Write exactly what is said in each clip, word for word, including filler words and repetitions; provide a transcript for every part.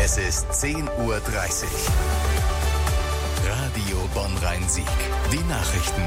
Es ist zehn Uhr dreißig. Radio Bonn-Rhein-Sieg. Die Nachrichten.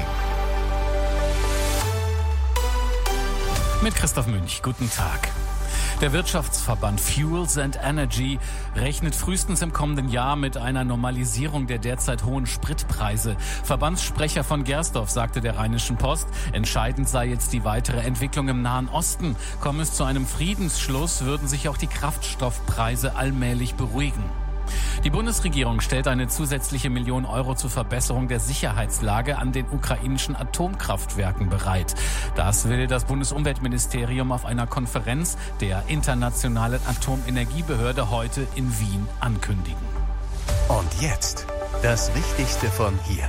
Mit Christoph Münch. Guten Tag. Der Wirtschaftsverband Fuels and Energy rechnet frühestens im kommenden Jahr mit einer Normalisierung der derzeit hohen Spritpreise. Verbandssprecher von Gersdorf sagte der Rheinischen Post, entscheidend sei jetzt die weitere Entwicklung im Nahen Osten. Komme es zu einem Friedensschluss, würden sich auch die Kraftstoffpreise allmählich beruhigen. Die Bundesregierung stellt eine zusätzliche Million Euro zur Verbesserung der Sicherheitslage an den ukrainischen Atomkraftwerken bereit. Das will das Bundesumweltministerium auf einer Konferenz der Internationalen Atomenergiebehörde heute in Wien ankündigen. Und jetzt das Wichtigste von hier.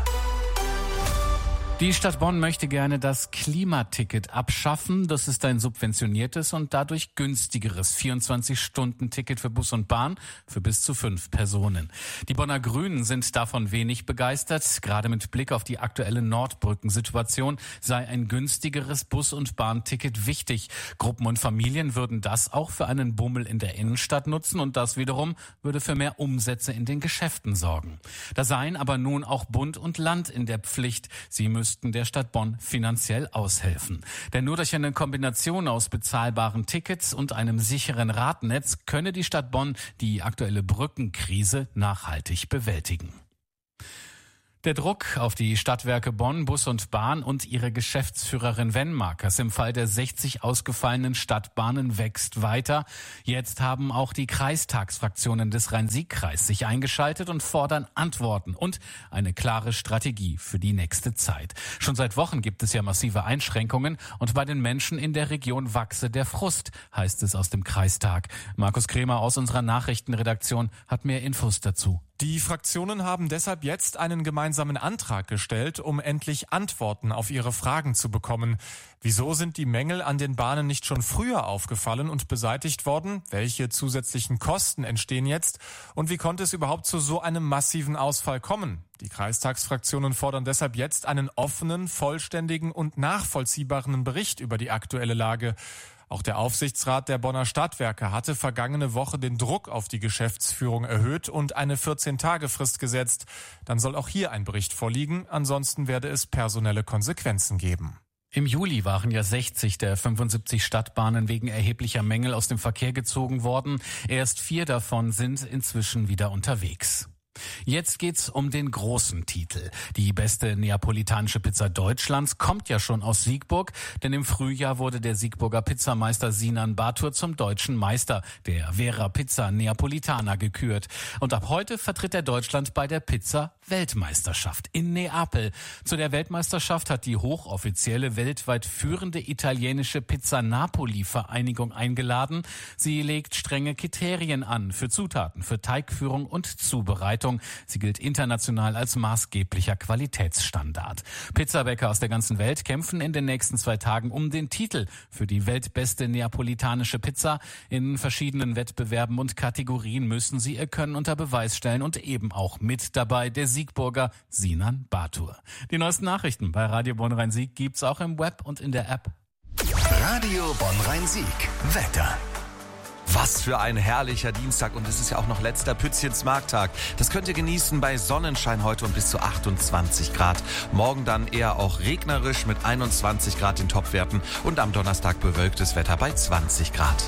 Die Stadt Bonn möchte gerne das Klimaticket abschaffen. Das ist ein subventioniertes und dadurch günstigeres vierundzwanzig-Stunden-Ticket für Bus und Bahn für bis zu fünf Personen. Die Bonner Grünen sind davon wenig begeistert. Gerade mit Blick auf die aktuelle Nordbrückensituation sei ein günstigeres Bus- und Bahnticket wichtig. Gruppen und Familien würden das auch für einen Bummel in der Innenstadt nutzen und das wiederum würde für mehr Umsätze in den Geschäften sorgen. Da seien aber nun auch Bund und Land in der Pflicht. Sie müssen müssten der Stadt Bonn finanziell aushelfen. Denn nur durch eine Kombination aus bezahlbaren Tickets und einem sicheren Radnetz könne die Stadt Bonn die aktuelle Brückenkrise nachhaltig bewältigen. Der Druck auf die Stadtwerke Bonn, Bus und Bahn und ihre Geschäftsführerin Wenmarkers im Fall der sechzig ausgefallenen Stadtbahnen wächst weiter. Jetzt haben auch die Kreistagsfraktionen des Rhein-Sieg-Kreis sich eingeschaltet und fordern Antworten und eine klare Strategie für die nächste Zeit. Schon seit Wochen gibt es ja massive Einschränkungen und bei den Menschen in der Region wachse der Frust, heißt es aus dem Kreistag. Markus Kremer aus unserer Nachrichtenredaktion hat mehr Infos dazu. Die Fraktionen haben deshalb jetzt einen gemeinsamen Antrag gestellt, um endlich Antworten auf ihre Fragen zu bekommen. Wieso sind die Mängel an den Bahnen nicht schon früher aufgefallen und beseitigt worden? Welche zusätzlichen Kosten entstehen jetzt? Und wie konnte es überhaupt zu so einem massiven Ausfall kommen? Die Kreistagsfraktionen fordern deshalb jetzt einen offenen, vollständigen und nachvollziehbaren Bericht über die aktuelle Lage. Auch der Aufsichtsrat der Bonner Stadtwerke hatte vergangene Woche den Druck auf die Geschäftsführung erhöht und eine vierzehn-Tage-Frist gesetzt. Dann soll auch hier ein Bericht vorliegen, ansonsten werde es personelle Konsequenzen geben. Im Juli waren ja sechzig der fünfundsiebzig Stadtbahnen wegen erheblicher Mängel aus dem Verkehr gezogen worden. Erst vier davon sind inzwischen wieder unterwegs. Jetzt geht's um den großen Titel. Die beste neapolitanische Pizza Deutschlands kommt ja schon aus Siegburg, denn im Frühjahr wurde der Siegburger Pizzameister Sinan Batur zum deutschen Meister der Vera Pizza Neapolitana gekürt. Und ab heute vertritt er Deutschland bei der Pizza-Weltmeisterschaft in Neapel. Zu der Weltmeisterschaft hat die hochoffizielle, weltweit führende italienische Pizza-Napoli-Vereinigung eingeladen. Sie legt strenge Kriterien an für Zutaten, für Teigführung und Zubereitung. Sie gilt international als maßgeblicher Qualitätsstandard. Pizzabäcker aus der ganzen Welt kämpfen in den nächsten zwei Tagen um den Titel für die weltbeste neapolitanische Pizza. In verschiedenen Wettbewerben und Kategorien müssen sie ihr Können unter Beweis stellen und eben auch mit dabei der Siegburger Sinan Batur. Die neuesten Nachrichten bei Radio Bonn-Rhein-Sieg gibt's auch im Web und in der App. Radio Bonn-Rhein-Sieg. Wetter. Was für ein herrlicher Dienstag und es ist ja auch noch letzter Pützchens-Markttag. Das könnt ihr genießen bei Sonnenschein heute und bis zu achtundzwanzig Grad. Morgen dann eher auch regnerisch mit einundzwanzig Grad in Topwerten und am Donnerstag bewölktes Wetter bei zwanzig Grad.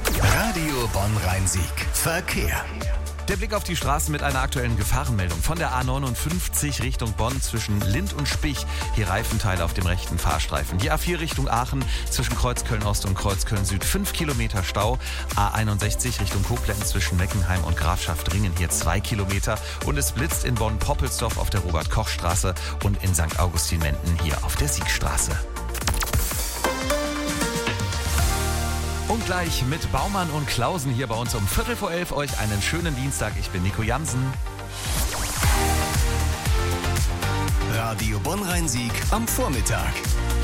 Radio Bonn-Rhein-Sieg. Verkehr. Der Blick auf die Straßen mit einer aktuellen Gefahrenmeldung. Von der A neunundfünfzig Richtung Bonn zwischen Lind und Spich. Hier Reifenteile auf dem rechten Fahrstreifen. Die A vier Richtung Aachen zwischen Kreuzköln-Ost und Kreuzköln-Süd. fünf Kilometer Stau. A einundsechzig Richtung Koblenz zwischen Meckenheim und Grafschaft-Ringen. Hier zwei Kilometer. Und es blitzt in Bonn-Poppelsdorf auf der Robert-Koch-Straße und in Sankt Augustin-Menden hier auf der Siegstraße. Und gleich mit Baumann und Klausen hier bei uns um Viertel vor elf euch einen schönen Dienstag. Ich bin Nico Jansen. Radio Bonn-Rhein-Sieg am Vormittag.